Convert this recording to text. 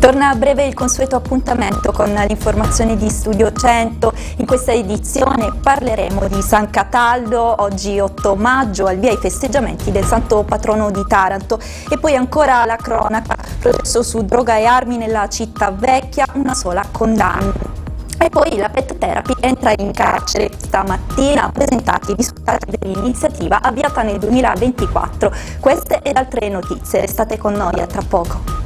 Torna a breve il consueto appuntamento con l'informazione di Studio 100. In questa edizione parleremo di San Cataldo, oggi 8 maggio, al via i festeggiamenti del santo patrono di Taranto, e poi ancora la cronaca, processo su droga e armi nella città vecchia, una sola condanna. E poi la Pet Therapy entra in carcere. Stamattina presentati i risultati dell'iniziativa avviata nel 2024. Queste ed altre notizie, restate con noi, a tra poco.